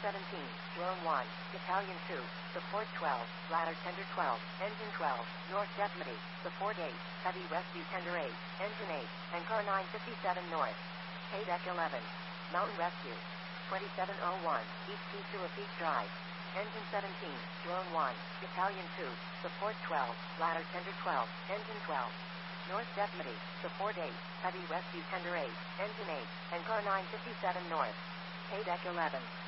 17, Drone 1, Battalion 2, Support 12, Ladder Tender 12, Engine 12, North Deputy, Support 8, Heavy Rescue Tender 8, Engine 8, and Car 957 North. Paydeck 11, Mountain Rescue, 2701, East T2 Afik Drive. Engine 17, Drone 1, Battalion 2, Support 12, Ladder Tender 12, Engine 12. North Deputy, Support 8, Heavy Rescue Tender 8, Engine 8, and Car 957 North. Paydeck 11.